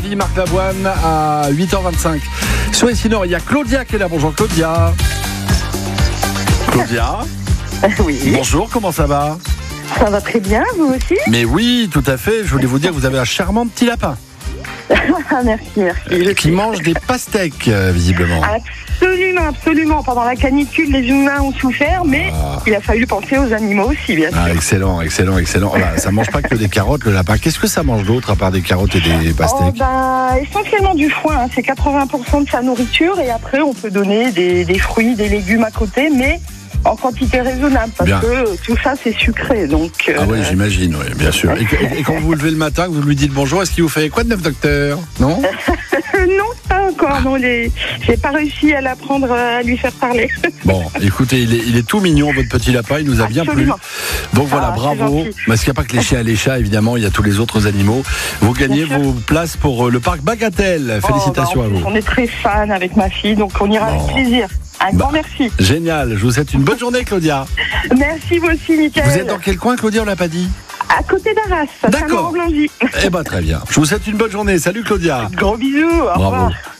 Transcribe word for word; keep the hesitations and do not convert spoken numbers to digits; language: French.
Midi, Marc Lavoine à huit heures vingt-cinq. Sur Essinor, il y a Claudia qui est là. Bonjour Claudia. Claudia. Oui. Bonjour, comment ça va? Ça va très bien, vous aussi? Mais oui, tout à fait. Je voulais vous dire que vous avez un charmant petit lapin. Merci, merci. Euh, qui mange des pastèques, euh, visiblement. Absolument, absolument. Pendant la canicule, les humains ont souffert, mais Ah. il a fallu penser aux animaux aussi, bien sûr. Ah, excellent, excellent, excellent. Voilà, ça mange pas que des carottes, le lapin. Qu'est-ce que ça mange d'autre à part des carottes et des Oh, pastèques? bah, essentiellement du foin, hein. C'est quatre-vingts pour cent de sa nourriture, et après on peut donner des, des fruits, des légumes à côté, mais en quantité raisonnable, parce Bien. que tout ça c'est sucré. Donc, euh, Ah oui, j'imagine, oui, bien sûr. Et, et- et quand vous vous levez le matin, que vous lui dites bonjour, est-ce qu'il vous fait quoi de neuf, docteur? Non? non, pas encore. Non, les... j'ai pas réussi à l'apprendre à lui faire parler. Bon, écoutez, il est, il est tout mignon, votre petit lapin, il nous a bien plu. Absolument. Donc voilà, Ah, c'est bravo. gentil. Parce qu'il n'y a pas que les chiens et les chats, évidemment, il y a tous les autres animaux. Vous gagnez Bien sûr. vos places pour euh, le parc Bagatelle. Félicitations Oh, bah, à en plus, vous. On est très fans avec ma fille, donc on ira Bon. avec plaisir. Un Bah. grand merci. Génial, je vous souhaite une bonne journée, Claudia. Merci vous aussi, Mickaël. Vous êtes dans quel coin, Claudia, on l'a pas dit? À côté d'Arras, D'accord. Saint-Laurent-Blangy. Eh ben très bien. Je vous souhaite une bonne journée. Salut, Claudia. Gros bisous, au Bravo. revoir.